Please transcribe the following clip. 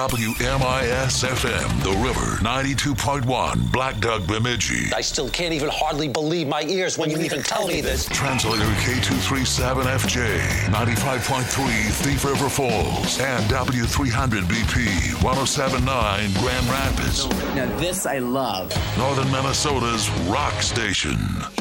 WMIS FM, The River, 92.1, Black Duck, Bemidji. I still can't even hardly believe my ears when you even tell me this. Translator K237FJ, 95.3 Thief River Falls, and W300BP, 107.9 Grand Rapids. Now this I love. Northern Minnesota's rock station.